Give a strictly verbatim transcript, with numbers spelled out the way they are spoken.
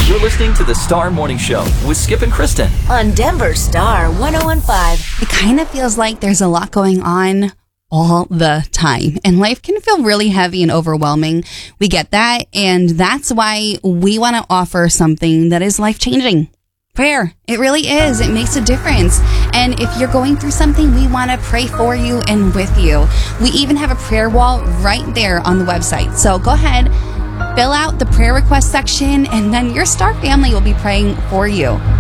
You're listening to the Star Morning Show with Skip and Kristen on Denver Star one oh one point five. It kind of feels like there's a lot going on all the time, and life can feel really heavy and overwhelming. We get that, and that's why we want to offer something that is life-changing. Prayer. It really is. It makes a difference. And if you're going through something, we want to pray for you and with you. We even have a prayer wall right there on the website. So go ahead, fill out the prayer request section, and then your Star family will be praying for you.